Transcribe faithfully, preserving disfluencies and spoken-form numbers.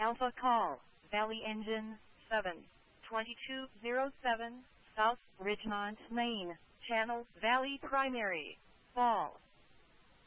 Alpha call, Valley Engine seven, twenty-two oh seven, South Ridgemont, Maine, Channel Valley Primary, Fall.